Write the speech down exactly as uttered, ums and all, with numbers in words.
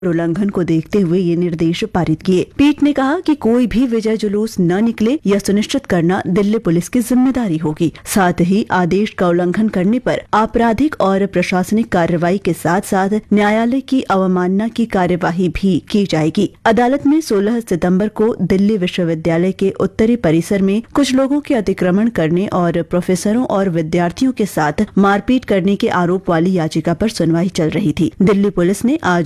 उल्लंघन को देखते हुए ये निर्देश पारित किए। पीठ ने कहा कि कोई भी विजय जुलूस न निकले यह सुनिश्चित करना दिल्ली पुलिस की जिम्मेदारी होगी। साथ ही आदेश का उल्लंघन करने पर आपराधिक और प्रशासनिक कार्रवाई के साथ साथ न्यायालय की अवमानना की कार्यवाही भी की जाएगी। अदालत में सोलह सितंबर को दिल्ली विश्वविद्यालय के उत्तरी परिसर में कुछ लोगों के अतिक्रमण करने और प्रोफेसरों और विद्यार्थियों के साथ मारपीट करने के आरोप वाली याचिका पर सुनवाई चल रही थी। दिल्ली पुलिस ने आज